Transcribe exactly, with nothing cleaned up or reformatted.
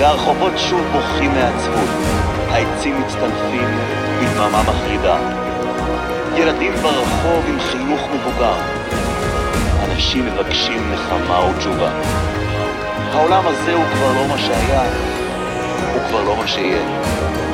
והרחובות שוב בוכים מעצבות, העצים מצטנפים בדממה מחרידה. ילדים ברחוב עם חיוך מבוגר. אנשים מבקשים נחמה ותשובה. העולם הזה הוא כבר לא מה שהיה, הוא כבר לא מה שיהיה.